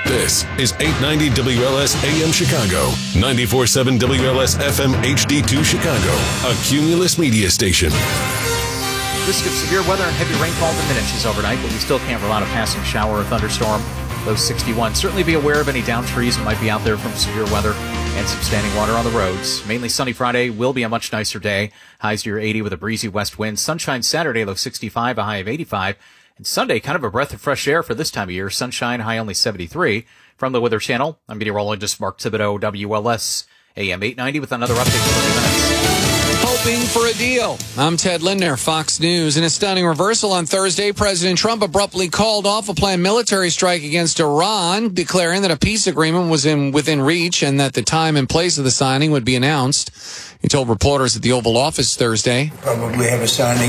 This is 890 WLS AM Chicago, 94.7 WLS FM HD2 Chicago, a Cumulus media station. Risk of severe weather and heavy rainfall diminishes overnight, but we still can't rule out a passing shower or thunderstorm. Low 61. Certainly be aware of any downed trees that might be out there from severe weather and some standing water on the roads. Mainly sunny Friday will be a much nicer day. Highs near 80 with a breezy west wind. Sunshine Saturday, low 65, a high of 85. And Sunday, kind of a breath of fresh air for this time of year. Sunshine, high only 73. From the Weather Channel, I'm meteorologist Mark Thibodeau, WLS AM 890 with another update in 30 minutes. Hoping for a deal. I'm Ted Lindner, Fox News. In a stunning reversal on Thursday, President Trump abruptly called off a planned military strike against Iran, declaring that a peace agreement was within reach and that the time and place of the signing would be announced. He told reporters at the Oval Office Thursday. Probably have a signing